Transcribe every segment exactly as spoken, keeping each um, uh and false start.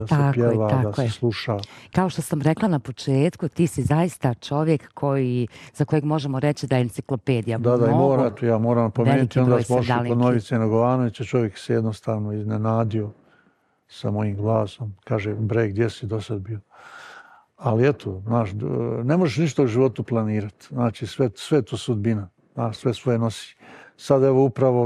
da se tako pjeva, je, da se je. sluša. Kao što sam rekla na početku, ti si zaista čovjek koji, za kojeg možemo reći da je enciklopedija. Da, da, i mora, tu ja moram pomenuti, onda smo ošli kod Novice Negovanovića, čovjek se jednostavno iznenadio sa mojim glasom. Kaže, bre, gdje si do sad bio? Ali eto, znaš, ne možeš ništa u životu planirati. Znači, sve, sve to sudbina, znaš, sve svoje nosi. Sad evo upravo,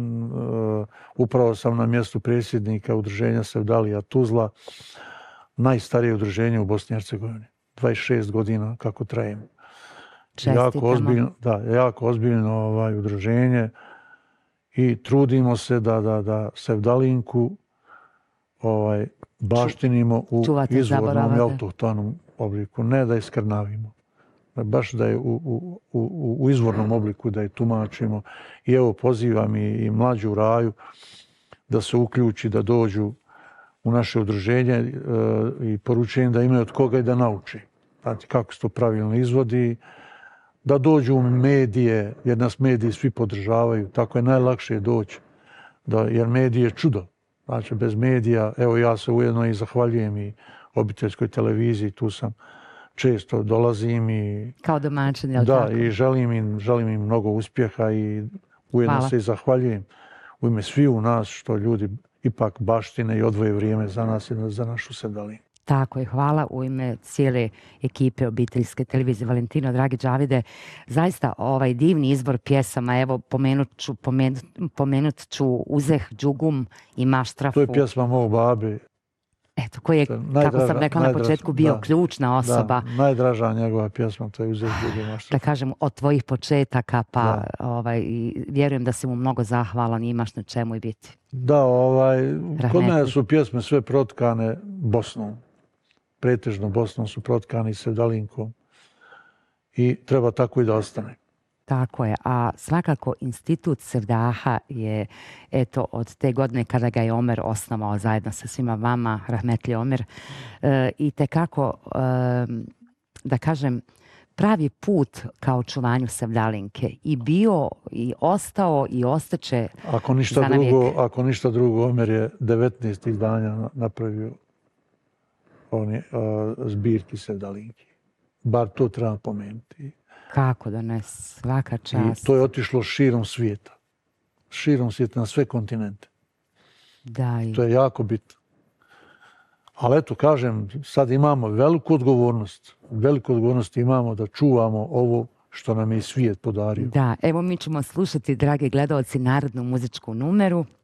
uh, upravo sam na mjestu predsjednika udruženja Sevdalija Tuzla, najstarije udruženje u Bosni i Hercegovini. dvadeset šest godina kako trajemo. Jako ozbiljno, da, jako ozbiljno ovaj, udruženje i trudimo se da, da, da Sevdalinku ovaj, baštinimo u Čuvate, izvornom i autohtonom obliku, ne da je skrnavimo. Baš da je u, u, u, u izvornom obliku da je tumačimo. I evo pozivam i, i mlađu Raju da se uključi, da dođu u naše udruženje e, i poručujem da imaju od koga i da nauči. Znači kako se to pravilno izvodi, da dođu u medije, jer nas mediji svi podržavaju, tako je najlakše doći, da, jer medije je čudo. Znači bez medija, evo ja se ujedno i zahvaljujem i obiteljskoj televiziji, tu sam često dolazim i... Kao domaćin, je li da, tako? Da, i želim im, želim im mnogo uspjeha i ujedno Hvala. se i zahvaljujem u ime svi u nas što ljudi ipak baštine i odvoje vrijeme za nas i za našu Sevdalinku. Tako je, hvala u ime cijele ekipe obiteljske televizije. Valentino, dragi Đavide, zaista ovaj divni izbor pjesama, evo pomenut ću, pomenut, pomenut ću Uzeh, Džugum i Maštrafu. To je pjesma mog babe. Eto, koji je, kako sam rekla na početku, bio da, ključna osoba. Da, najdraža njegova pjesma, to je Uzeh, Džugum i Maštrafu. Da kažem, od tvojih početaka, pa ovaj, i vjerujem da si mu mnogo zahvalan i imaš na čemu i biti. Da, ovaj, kod mene su pjesme sve protkane Bosnom. Pretežno Bosnom su protkani i Sevdalinkom i treba tako i da ostane. Tako je, a svakako Institut Sevdaha je eto od te godine kada ga je Omer osnovao zajedno sa svima vama, rahmetli Omer, e, i tekako, e, da kažem, pravi put ka očuvanju Sevdalinke i bio i ostao i ostaće ako ništa za navijek. drugo, ako ništa drugo, Omer je devetnaest izdanja napravio oni, uh, zbirki Sevdalinki. Bar to treba pomenuti. Kako da ne, svaka čast. I to je otišlo širom svijeta. Širom svijeta, na sve kontinente. Da, i... To je jako bitno. Ali eto, kažem, sad imamo veliku odgovornost. Veliku odgovornost imamo da čuvamo ovo što nam je svijet podario. Da, evo mi ćemo slušati, drage gledalci, narodnu muzičku numeru.